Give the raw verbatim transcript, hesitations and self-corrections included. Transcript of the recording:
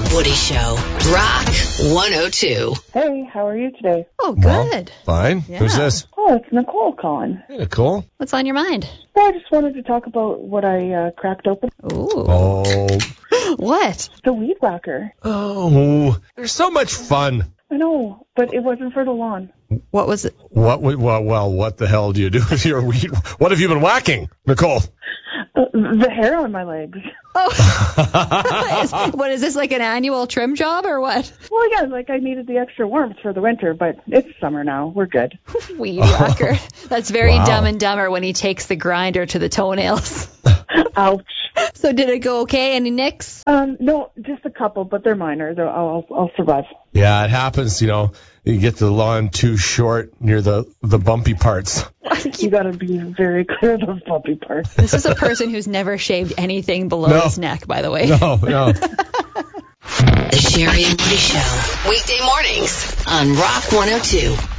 and Woody Show. Rock one oh two. Hey, how are you today? Oh, good. Well, fine. Yeah. Who's this? Oh, it's Nicole calling. Yeah, cool. What's on your mind? Well, I just wanted to talk about what I uh, cracked open. Ooh. Oh. What? The weed whacker. Oh. They're so much fun. I know, but it wasn't for the lawn. What was it? What? would- Well, well, what the hell do you do with your weed? What have you been whacking, Nicole? Uh, the hair on my legs. Oh. is, what is this, like an annual trim job or what? Well, yeah, like I needed the extra warmth for the winter, but it's summer now. We're good. Weed whacker. That's very Wow. Dumb and Dumber when he takes the grinder to the toenails. Ouch. So did it go okay? Any nicks? Um, no, just a couple, but they're minor. They'll, I'll, I'll survive. Yeah, it happens. You know, you get the lawn too short near the the bumpy parts. You got to be very clear of those bumpy parts. This is a person who's never shaved anything below No. his neck, by the way. No, no. The Sherry and Woody Show. Weekday mornings on Rock one oh two.